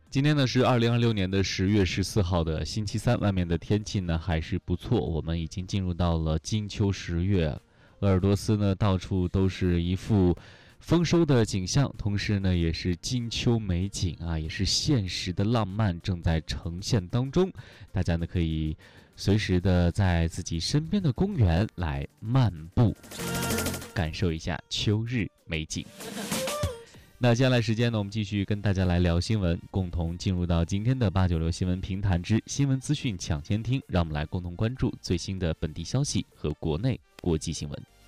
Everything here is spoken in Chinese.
今天呢是2026年的10月14号的星期三，外面的天气呢还是不错，我们已经进入到了金秋10月，鄂尔多斯呢到处都是一副丰收的景象，同时呢也是金秋美景啊，也是现实的浪漫正在呈现当中。大家呢可以随时的在自己身边的公园来漫步，感受一下秋日美景。那接下来时间呢，我们继续跟大家来聊新闻，共同进入到今天的896新闻评谈之新闻资讯抢先听，让我们来共同关注最新的本地消息和国内国际新闻。